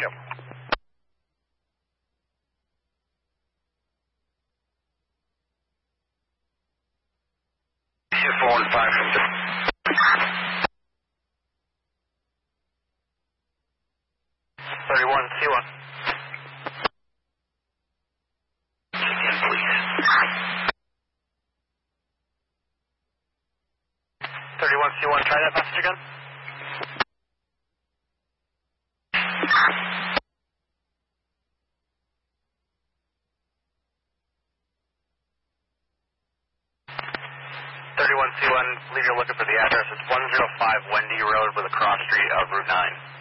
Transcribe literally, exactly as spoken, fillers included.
Yep. four one five from the... thirty-one, C one. Again, please. thirty-one, C one, try that message again. thirty-one, C one, believe you're looking for the address. It's one oh five Wendy Road with a cross street of Route nine.